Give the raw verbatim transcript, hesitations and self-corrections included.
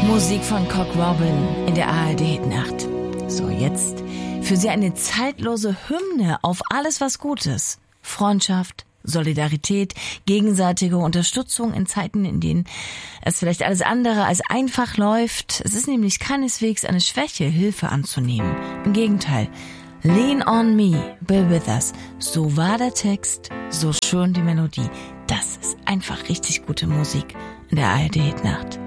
Musik von Cock Robin in der A R D-Hitnacht. So, jetzt für Sie eine zeitlose Hymne auf alles, was gut ist. Freundschaft, Solidarität, gegenseitige Unterstützung in Zeiten, in denen es vielleicht alles andere als einfach läuft. Es ist nämlich keineswegs eine Schwäche, Hilfe anzunehmen. Im Gegenteil. Lean on me, Bill Withers. So war der Text, so schön die Melodie. Das ist einfach richtig gute Musik in der A R D-Hitnacht.